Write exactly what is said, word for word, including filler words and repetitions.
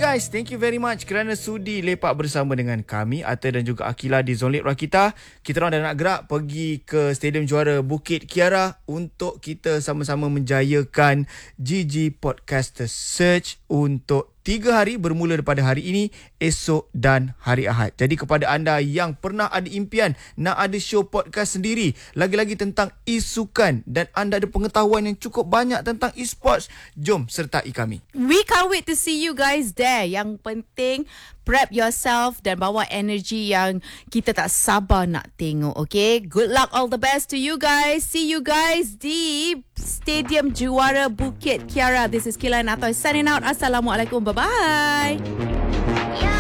guys, thank you very much kerana sudi lepak bersama dengan kami, Ata dan juga Akila di Zone Lead Rakita. Kita orang dah nak gerak pergi ke Stadium Juara Bukit Kiara untuk kita sama-sama menjayakan G G Podcaster Search untuk tiga hari bermula daripada hari ini, esok dan hari Ahad. Jadi kepada anda yang pernah ada impian nak ada show podcast sendiri, lagi-lagi tentang e-sukan, dan anda ada pengetahuan yang cukup banyak tentang e-sports, jom sertai kami. We can't wait to see you guys there. Yang penting, prep yourself dan bawa energy yang kita tak sabar nak tengok. Okay, good luck, all the best to you guys. See you guys di Stadium Juara Bukit Kiara. This is Kila and Atoy signing out. Assalamualaikum. Bye-bye.